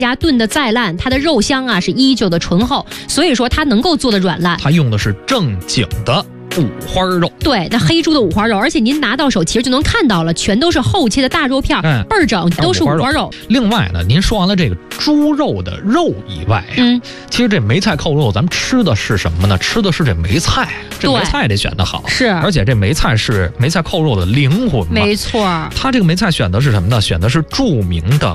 家炖的再烂，它的肉香啊是依旧的醇厚，所以说它能够做的软烂。 它用的是正经的五花肉， 对，那黑猪的五花肉，而且您拿到手其实就能看到了，全都是厚切的大肉片，倍儿整，都是五花肉。 另外呢，您说完了这个猪肉的肉以外呀，其实这梅菜扣肉咱们吃的是什么呢？吃的是这梅菜，这梅菜得选得好， 是， 而且这梅菜是梅菜扣肉的灵魂嘛， 没错。 它这个梅菜选的是什么呢？选的是著名的